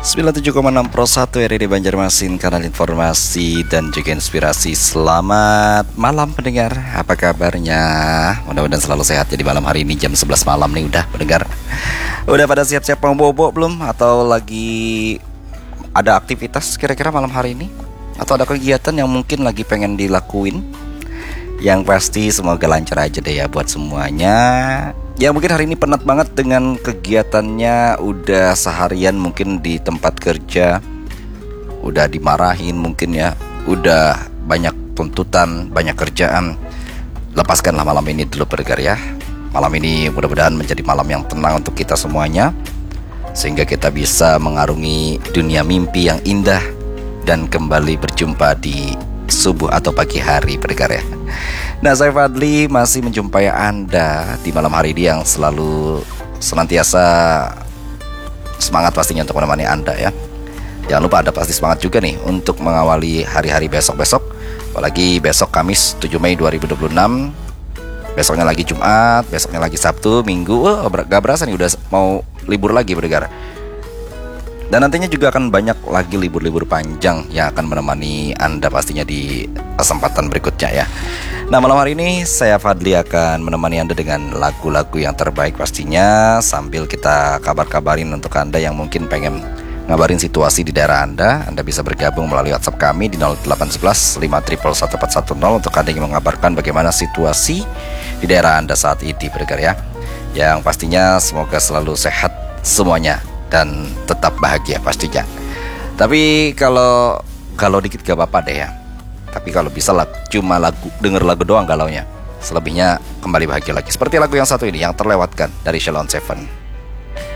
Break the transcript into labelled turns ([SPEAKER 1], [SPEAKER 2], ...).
[SPEAKER 1] 97,6 Pro 1 RRI Banjarmasin, kanal informasi dan juga inspirasi. Selamat malam pendengar, apa kabarnya? Mudah-mudahan selalu sehat ya di malam hari ini jam 11 malam nih udah pendengar. Udah pada siap-siap mau bobo belum? Atau lagi ada aktivitas kira-kira malam hari ini? Atau ada kegiatan yang mungkin lagi pengen dilakuin? Yang pasti semoga lancar aja deh ya buat semuanya. Ya mungkin hari ini penat banget dengan kegiatannya. Udah seharian mungkin di tempat kerja, udah dimarahin mungkin ya, udah banyak tuntutan, banyak kerjaan. Lepaskanlah malam ini dulu pendengar ya. Malam ini mudah-mudahan menjadi malam yang tenang untuk kita semuanya, sehingga kita bisa mengarungi dunia mimpi yang indah dan kembali berjumpa di subuh atau pagi hari pendengar ya. Nah, saya Fadli masih menjumpai Anda di malam hari ini yang selalu senantiasa semangat pastinya untuk menemani Anda ya. Jangan lupa Anda pasti semangat juga nih untuk mengawali hari-hari besok-besok. Apalagi besok Kamis 7 Mei 2026. Besoknya lagi Jumat, besoknya lagi Sabtu, Minggu. Gak berasa nih udah mau libur lagi pendengar. Dan nantinya juga akan banyak lagi libur-libur panjang yang akan menemani Anda pastinya di kesempatan berikutnya ya. Nah, malam hari ini saya Fadli akan menemani Anda dengan lagu-lagu yang terbaik pastinya, sambil kita kabar-kabarin untuk Anda yang mungkin pengen ngabarin situasi di daerah Anda. Anda bisa bergabung melalui WhatsApp kami di 0811 5111410 untuk Anda yang mengabarkan bagaimana situasi di daerah Anda saat ini pendengar ya. Yang pastinya semoga selalu sehat semuanya dan tetap bahagia pastinya. Tapi kalau dikit gak apa-apa deh ya. Tapi kalau bisa cuma denger lagu doang galaunya. Selebihnya kembali bahagia lagi. Seperti lagu yang satu ini yang terlewatkan dari Shalon Seven.